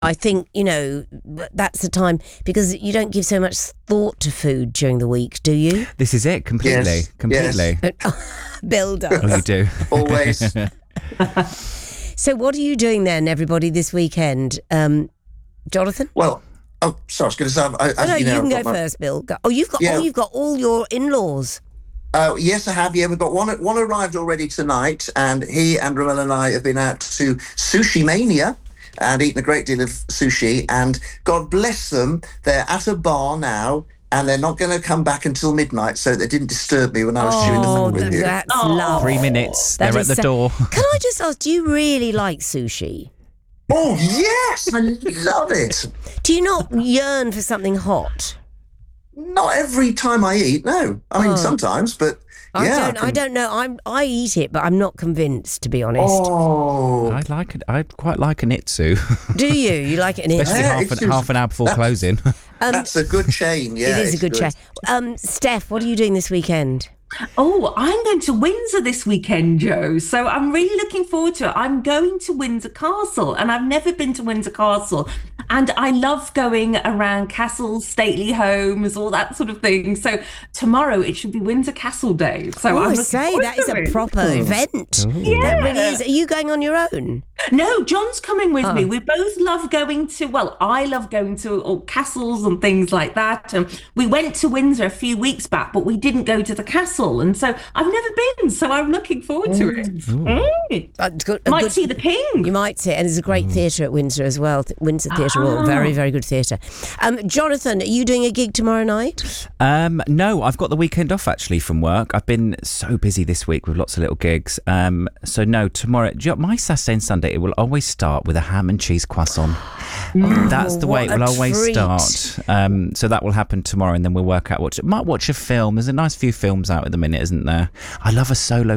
I think, that's the time because you don't give so much thought to food during the week, do you? This is it, completely. Bill does. Oh, you do. Always. So what are you doing then, everybody, this weekend? Jonathan? Well, sorry, I was going to say... No, you can go first, Bill. You've got all your in-laws. Yes, I have. Yeah, we've got one arrived already tonight, and he and Ramel and I have been out to Sushi Mania and eaten a great deal of sushi, and God bless them, they're at a bar now, and they're not going to come back until midnight, so they didn't disturb me when I was chewing the fun with you. That's love. 3 minutes, they're at the door. Can I just ask, do you really like sushi? Oh, yes! I love it. Do you not yearn for something hot? Not every time I eat, no. I mean, sometimes, but... I don't know. I eat it, but I'm not convinced, to be honest. Oh, I like it. I quite like an itsu. Do you? You like it in it? Especially half an hour before closing. That's a good chain. Yeah, it is a good chain. Steph, what are you doing this weekend? Oh, I'm going to Windsor this weekend, Joe. So I'm really looking forward to it. I'm going to Windsor Castle, and I've never been to Windsor Castle. And I love going around castles, stately homes, all that sort of thing. So tomorrow it should be Windsor Castle Day. So I say that is a proper event. Yeah. That really is. Are you going on your own? No, John's coming with me. We both love going to, I love going to all castles and things like that. We went to Windsor a few weeks back, but we didn't go to the castle. And so I've never been, so I'm looking forward to it. Might see the King. You might see it. And there's a great theatre at Windsor as well. Windsor Theatre Hall. Very, very good theatre. Jonathan, are you doing a gig tomorrow night? No, I've got the weekend off actually from work. I've been so busy this week with lots of little gigs. So no, tomorrow, my Saturday and Sunday, it will always start with a ham and cheese croissant. That's the way it will always start. So that will happen tomorrow, and then we'll work out might watch a film. There's a nice few films out at the minute, isn't there? I love a solo